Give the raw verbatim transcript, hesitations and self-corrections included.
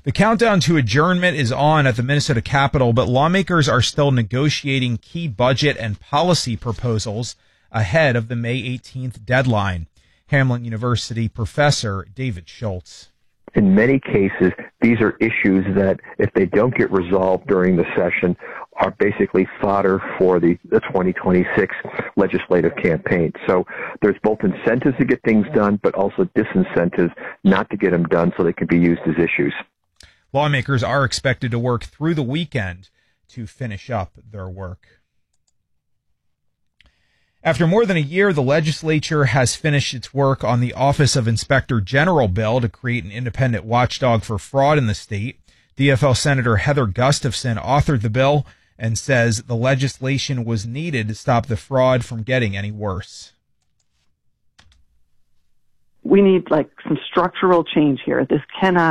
The countdown to adjournment is on at the Minnesota Capitol, but lawmakers are still negotiating key budget and policy proposals ahead of the May eighteenth deadline. Hamline University professor David Schultz. In many cases, these are issues that, if they don't get resolved during the session, are basically fodder for the, the twenty twenty-six legislative campaign. So there's both incentives to get things done, but also disincentives not to get them done so they can be used as issues. Lawmakers are expected to work through the weekend to finish up their work. After more than a year, the legislature has finished its work on the Office of Inspector General bill to create an independent watchdog for fraud in the state. D F L Senator Heather Gustafson authored the bill and says the legislation was needed to stop the fraud from getting any worse. We need like some structural change here. This cannot